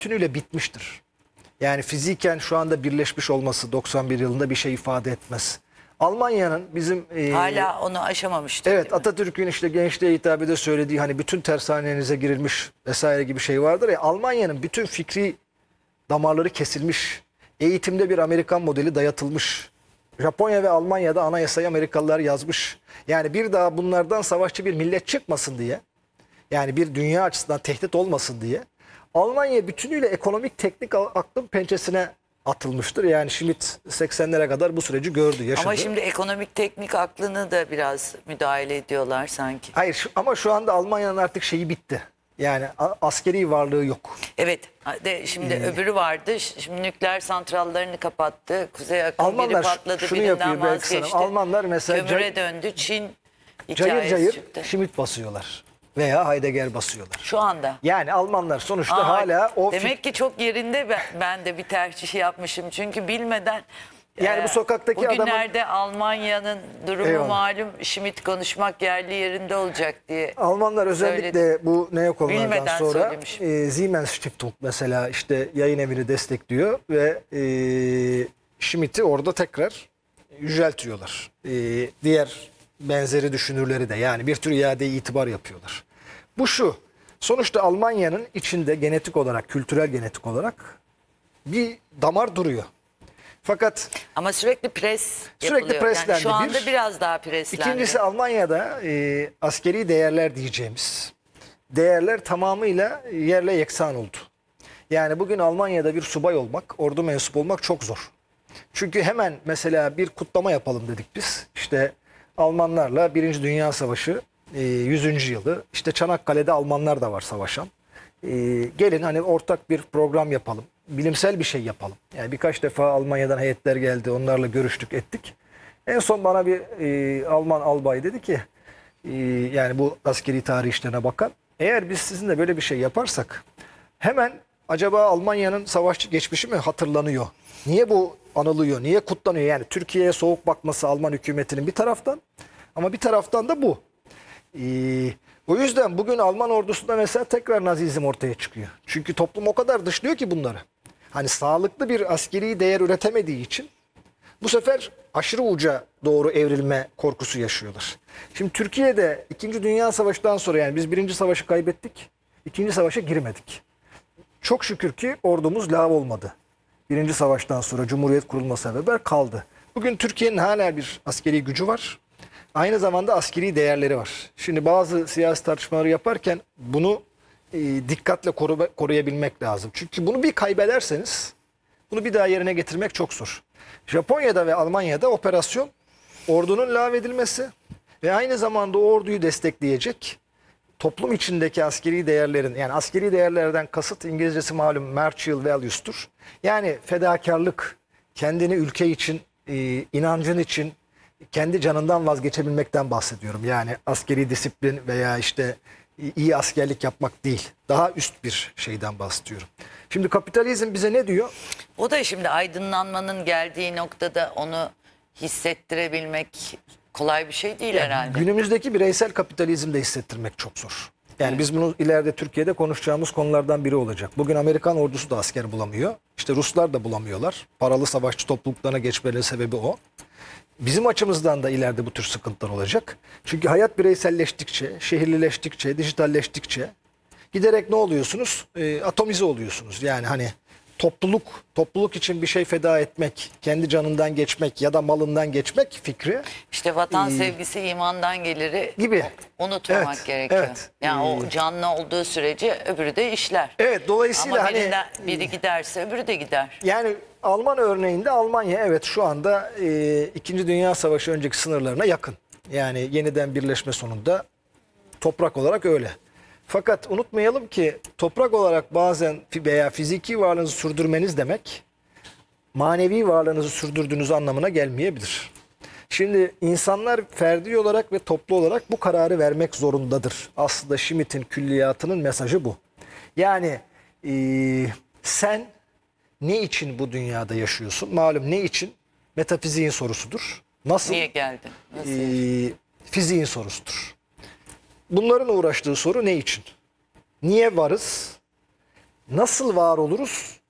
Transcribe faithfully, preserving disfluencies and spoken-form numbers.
bütünüyle bitmiştir. Yani fiziken şu anda birleşmiş olması doksan bir yılında bir şey ifade etmez. Almanya'nın bizim... E, Hala onu aşamamıştır. evet, Atatürk'ün işte gençliğe hitabede söylediği hani bütün tersanenize girilmiş vesaire gibi şey vardır ya. Almanya'nın bütün fikri damarları kesilmiş. Eğitimde bir Amerikan modeli dayatılmış. Japonya ve Almanya'da anayasayı Amerikalılar yazmış. Yani bir daha bunlardan savaşçı bir millet çıkmasın diye, yani bir dünya açısından tehdit olmasın diye Almanya bütünüyle ekonomik teknik aklın pençesine atılmıştır. Yani Schmidt seksenlere kadar bu süreci gördü, yaşadı. Ama şimdi ekonomik teknik aklını da biraz müdahale ediyorlar sanki. Hayır şu- ama şu anda Almanya'nın artık şeyi bitti. Yani a- askeri varlığı yok. Evet. De şimdi Ee, öbürü vardı. Şimdi nükleer santrallerini kapattı. Kuzey akım biri Almanlar patladı, şunu birinden yapıyor belki sana. vazgeçti. Almanlar mesela Kömüre cay- döndü. Çin cayır hikayesi cayır çıktı. Schmidt basıyorlar. Veya Heidegger basıyorlar. Şu anda. Yani Almanlar sonuçta Aa, hala o... demek ki çok yerinde ben, ben de bir tercih yapmışım. Çünkü bilmeden Yani bu e, sokaktaki adamın- bugünlerde Almanya'nın durumu Eyvallah. malum, Schmidt konuşmak yerli yerinde olacak diye. Almanlar özellikle Söyledi. bu neokollardan Bilmeden sonra söylemiş. e, Siemens Stiftung mesela işte yayın evini destekliyor ve e, Schmidt'i orada tekrar yüceltiyorlar. E, diğer benzeri düşünürleri de, yani bir tür iade itibar yapıyorlar. Bu şu, sonuçta Almanya'nın içinde genetik olarak, kültürel genetik olarak bir damar duruyor. Fakat Ama sürekli pres Sürekli yapılıyor. preslendi Yani şu anda bir. biraz daha preslendi. İkincisi, Almanya'da e, askeri değerler diyeceğimiz değerler tamamıyla yerle yeksan oldu. Yani bugün Almanya'da bir subay olmak, ordu mensubu olmak çok zor. Çünkü hemen mesela bir kutlama yapalım dedik biz. İşte Almanlarla Birinci Dünya Savaşı e, yüzüncü yılı. İşte Çanakkale'de Almanlar da var savaşan. E, gelin hani ortak bir program yapalım. Bilimsel bir şey yapalım. Yani birkaç defa Almanya'dan heyetler geldi. Onlarla görüştük, ettik. En son bana bir e, Alman albay dedi ki, e, yani bu askeri tarih işlerine bakan, eğer biz sizinle böyle bir şey yaparsak hemen acaba Almanya'nın savaşçı geçmişi mi hatırlanıyor? Niye bu anılıyor? Niye kutlanıyor? Yani Türkiye'ye soğuk bakması Alman hükümetinin bir taraftan, ama bir taraftan da bu. Ee, o yüzden bugün Alman ordusunda mesela tekrar Nazizm ortaya çıkıyor. Çünkü toplum o kadar dışlıyor ki bunları. Hani sağlıklı bir askeri değer üretemediği için bu sefer aşırı uca doğru evrilme korkusu yaşıyorlar. Şimdi Türkiye'de İkinci Dünya Savaşı'ndan sonra, yani biz Birinci Savaşı kaybettik, İkinci Savaş'a girmedik. Çok şükür ki ordumuz lav olmadı. Birinci Savaş'tan sonra Cumhuriyet kurulmasına beraber kaldı. Bugün Türkiye'nin hala bir askeri gücü var. Aynı zamanda askeri değerleri var. Şimdi bazı siyasi tartışmaları yaparken bunu e, dikkatle koru, koruyabilmek lazım. Çünkü bunu bir kaybederseniz bunu bir daha yerine getirmek çok zor. Japonya'da ve Almanya'da operasyon ordunun lağvedilmesi ve aynı zamanda o orduyu destekleyecek toplum içindeki askeri değerlerin, yani askeri değerlerden kasıt İngilizcesi malum martial values'tur. Yani fedakarlık, kendini ülke için, e, inancın için kendi canından vazgeçebilmekten bahsediyorum. Yani askeri disiplin veya işte iyi askerlik yapmak değil. Daha üst bir şeyden bahsediyorum. Şimdi kapitalizm bize ne diyor? O da şimdi aydınlanmanın geldiği noktada onu hissettirebilmek kolay bir şey değil herhalde. Günümüzdeki bireysel kapitalizmde hissettirmek çok zor. Yani biz bunu ileride Türkiye'de konuşacağımız konulardan biri olacak. Bugün Amerikan ordusu da asker bulamıyor. İşte Ruslar da bulamıyorlar. Paralı savaşçı topluluklarına geçmelerinin sebebi o. Bizim açımızdan da ileride bu tür sıkıntılar olacak. Çünkü hayat bireyselleştikçe, şehirlileştikçe, dijitalleştikçe giderek ne oluyorsunuz? E, atomize oluyorsunuz. Yani hani topluluk, topluluk için bir şey feda etmek, kendi canından geçmek ya da malından geçmek fikri İşte vatan Ee, sevgisi imandan geliri gibi. unutmamak Evet, gerekiyor. evet. Yani Ee, o canlı olduğu sürece öbürü de işler. Evet, dolayısıyla Ama hani birinden, biri giderse öbürü de gider. yani Alman örneğinde Almanya evet şu anda e, İkinci Dünya Savaşı önceki sınırlarına yakın. Yani yeniden birleşme sonunda toprak olarak öyle. Fakat unutmayalım ki toprak olarak bazen veya fiziki varlığınızı sürdürmeniz demek manevi varlığınızı sürdürdüğünüz anlamına gelmeyebilir. Şimdi insanlar ferdi olarak ve toplu olarak bu kararı vermek zorundadır. Aslında Schmitt'in külliyatının mesajı bu. Yani e, sen ne için bu dünyada yaşıyorsun? Malum ne için? Metafiziğin sorusudur. Nasıl? Niye geldin? Nasıl? Ee, fiziğin sorusudur. Bunların uğraştığı soru ne için? Niye varız? Nasıl var oluruz?